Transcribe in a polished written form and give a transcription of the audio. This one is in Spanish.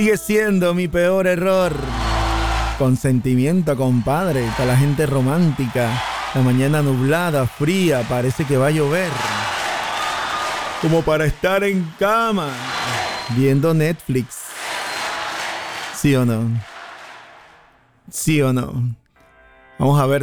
Sigue siendo mi peor error. Consentimiento, compadre, para la gente romántica. La mañana nublada, fría, parece que va a llover. Como para estar en cama, viendo Netflix. ¿Sí o no? ¿Sí o no? Vamos a ver